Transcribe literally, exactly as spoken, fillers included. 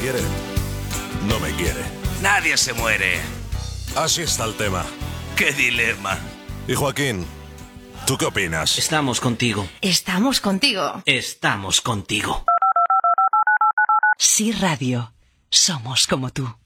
quiere, no me quiere. Nadie se muere. Así está el tema. ¡Qué dilema! Y Joaquín, ¿tú qué opinas? Estamos contigo. Estamos contigo. Estamos contigo. Sí Radio. Somos como tú.